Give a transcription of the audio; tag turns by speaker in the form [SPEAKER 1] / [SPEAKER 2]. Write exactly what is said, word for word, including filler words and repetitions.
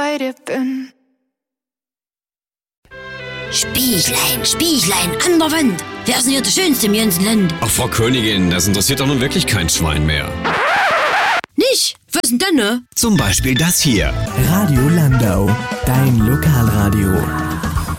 [SPEAKER 1] bei dir bin.
[SPEAKER 2] Spieglein, Spieglein, an der Wand. Wer ist denn hier der Schönste im ganzen Land?
[SPEAKER 3] Ach, Frau Königin, das interessiert doch nun wirklich kein Schwein mehr.
[SPEAKER 2] Nicht? Was denn denn, ne?
[SPEAKER 3] Zum Beispiel das hier.
[SPEAKER 4] Radio Landau, dein Lokalradio.